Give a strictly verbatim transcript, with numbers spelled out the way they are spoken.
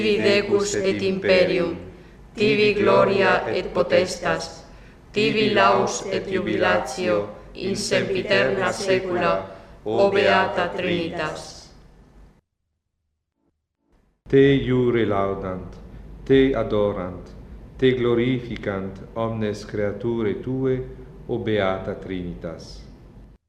tibi decus et imperium, tibi gloria et potestas, tibi laus et jubilatio, in sempiterna saecula, o beata Trinitas. Te iure laudant, te adorant, te glorificant omnes creaturae tue, o beata Trinitas.